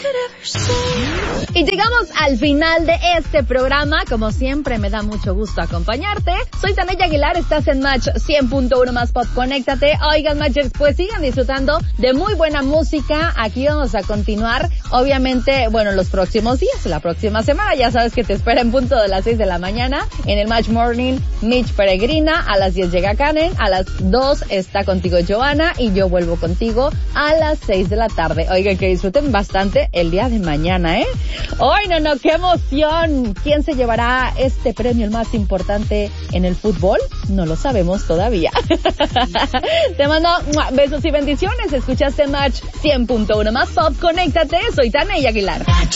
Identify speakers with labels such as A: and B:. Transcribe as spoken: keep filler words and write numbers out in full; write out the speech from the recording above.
A: Y llegamos al final de este programa. Como siempre, me da mucho gusto acompañarte. Soy Tanaya Aguilar, estás en Match cien punto uno más Pop. Conéctate. Oigan, Matchers, pues sigan disfrutando de muy buena música. Aquí vamos a continuar, obviamente, bueno, los próximos días, la próxima semana. Ya sabes que te espera en punto de las seis de la mañana en el Match Morning Mitch Peregrina. A las diez llega Karen, a las dos está contigo Joana y yo vuelvo contigo a las seis de la tarde. Oigan, que disfruten bastante el día de mañana, ¿eh? ¡Ay, no, no! ¡Qué emoción! ¿Quién se llevará este premio, el más importante en el fútbol? No lo sabemos todavía. Te mando besos y bendiciones. Escuchaste Match cien punto uno más Pop. Conéctate. Soy Tanaya Aguilar.